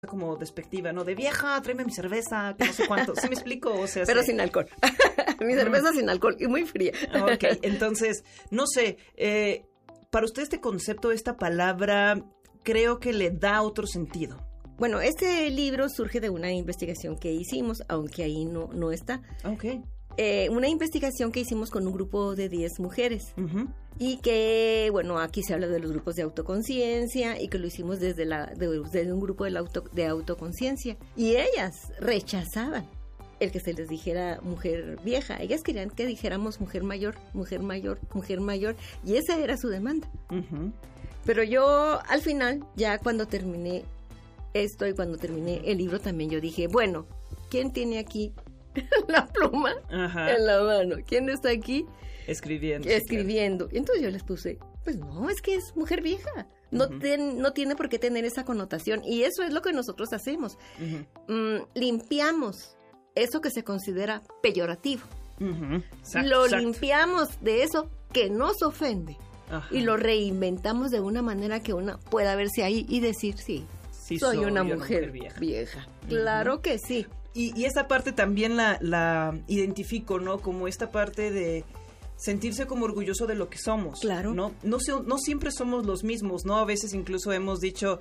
como despectiva, ¿no? De vieja, tráeme mi cerveza, que no sé cuánto. ¿Sí me explico? O sea, pero sin alcohol. Mi cerveza sin alcohol y muy fría. Ok, entonces, no sé, para usted este concepto, esta palabra, creo que le da otro sentido. Bueno, este libro surge de una investigación que hicimos, aunque ahí no está. Ok. Una investigación que hicimos con un grupo de 10 mujeres. Uh-huh. Y que, bueno, aquí se habla de los grupos de autoconciencia y que lo hicimos desde un grupo de autoconciencia. Y ellas rechazaban el que se les dijera mujer vieja. Ellas querían que dijéramos mujer mayor, mujer mayor, mujer mayor. Y esa era su demanda. Uh-huh. Pero yo, al final, ya cuando terminé esto y cuando terminé el libro también, yo dije, bueno, ¿quién tiene aquí la pluma en la mano? ¿Quién está aquí? Escribiendo. Y entonces yo les puse, pues no, es que es mujer vieja. No, no tiene por qué tener esa connotación. Y eso es lo que nosotros hacemos. Uh-huh. Limpiamos eso que se considera peyorativo. Uh-huh. Exacto. Limpiamos de eso que nos ofende. Ajá. Y lo reinventamos de una manera que una pueda verse ahí y decir, sí soy una mujer vieja. Uh-huh. Claro que sí. Y esa parte también la identifico, ¿no? Como esta parte de sentirse como orgulloso de lo que somos. Claro. No siempre somos los mismos, ¿no? A veces incluso hemos dicho,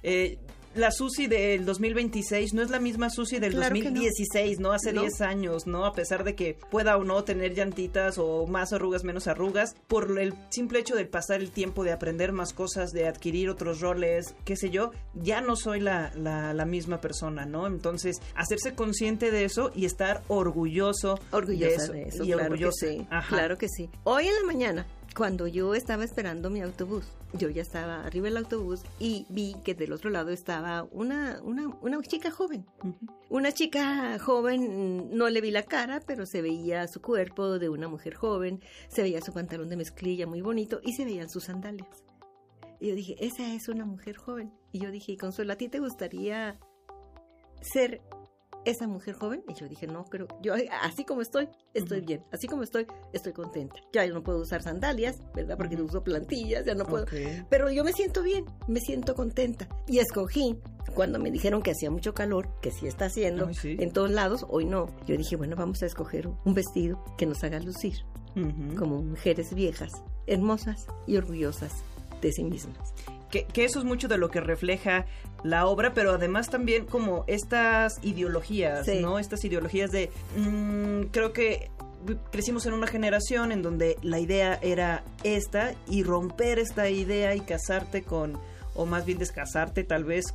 la Susi del 2026 no es la misma Susi del 2016, ¿no? Hace 10 años, ¿no? A pesar de que pueda o no tener llantitas o más arrugas, menos arrugas, por el simple hecho de pasar el tiempo, de aprender más cosas, de adquirir otros roles, qué sé yo, ya no soy la misma persona, ¿no? Entonces, hacerse consciente de eso y estar orgullosa de eso. Y claro orgullosa. Que sí, claro que sí. Hoy en la mañana, cuando yo estaba esperando mi autobús, yo ya estaba arriba del autobús y vi que del otro lado estaba una chica joven. Uh-huh. Una chica joven, no le vi la cara, pero se veía su cuerpo de una mujer joven, se veía su pantalón de mezclilla muy bonito y se veían sus sandalias. Y yo dije, esa es una mujer joven. Y yo dije, Consuelo, ¿a ti te gustaría ser esa mujer joven? Y yo dije, no, pero yo así como estoy bien, así como estoy contenta. Ya yo no puedo usar sandalias, ¿verdad? Porque uso plantillas, ya no puedo. Pero yo me siento bien, me siento contenta. Y escogí, cuando me dijeron que hacía mucho calor, que sí está haciendo en todos lados, hoy no. Yo dije, bueno, vamos a escoger un vestido que nos haga lucir como mujeres viejas, hermosas y orgullosas de sí mismas. Que eso es mucho de lo que refleja la obra, pero además también como estas ideologías, ¿no? Estas ideologías de... creo que crecimos en una generación en donde la idea era esta, y romper esta idea y casarte con, o más bien descasarte tal vez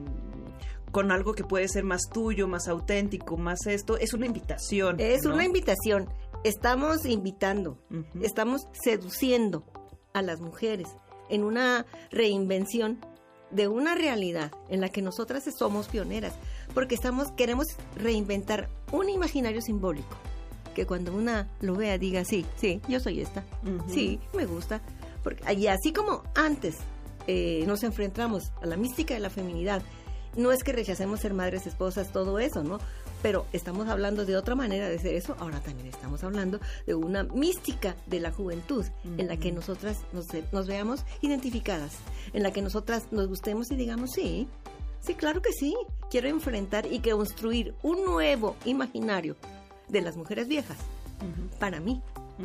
con algo que puede ser más tuyo, más auténtico, más esto, es una invitación. Es, ¿no? Una invitación. Estamos invitando, estamos seduciendo a las mujeres en una reinvención de una realidad en la que nosotras somos pioneras, porque queremos reinventar un imaginario simbólico, que cuando una lo vea diga, sí, yo soy esta, sí, me gusta, y así como antes nos enfrentamos a la mística de la feminidad, no es que rechacemos ser madres, esposas, todo eso, ¿no? Pero estamos hablando de otra manera de ser eso. Ahora también estamos hablando de una mística de la juventud, en la que nosotras nos veamos identificadas, en la que nosotras nos gustemos y digamos, sí, claro que sí, quiero enfrentar y construir un nuevo imaginario de las mujeres viejas, para mí,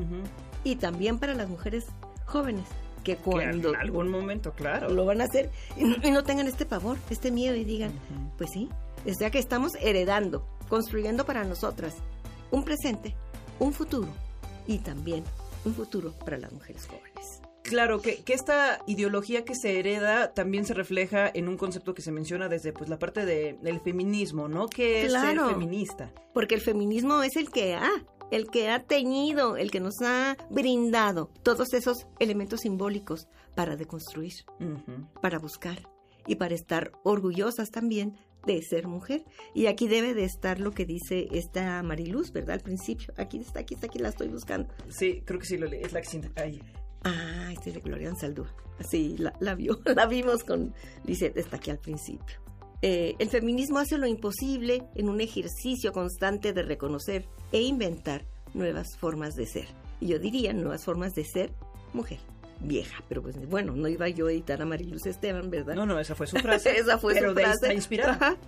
y también para las mujeres jóvenes, que cuando en algún momento, claro, lo van a hacer y no tengan este pavor, este miedo, y digan, pues sí, o sea que estamos heredando, construyendo para nosotras un presente, un futuro, y también un futuro para las mujeres jóvenes. Claro, que esta ideología que se hereda también se refleja en un concepto que se menciona desde pues la parte del feminismo, ¿no? ¿Qué es ser feminista? Porque el feminismo es el que ha teñido, el que nos ha brindado todos esos elementos simbólicos para deconstruir, para buscar y para estar orgullosas también de ser mujer. Y aquí debe de estar lo que dice esta Mariluz, ¿verdad? Al principio. Aquí está, la estoy buscando. Sí, creo que sí, es la que sienta ahí. Ah, este es de Gloria Ansaldúa. Sí, la vimos con Lisette, está aquí al principio. El feminismo hace lo imposible en un ejercicio constante de reconocer e inventar nuevas formas de ser. Y yo diría nuevas formas de ser mujer. vieja, pero pues bueno, no iba yo a editar a Mariluz Esteban, ¿verdad? No, esa fue su frase. Esa fue pero su frase. Pero de ahí está inspirada.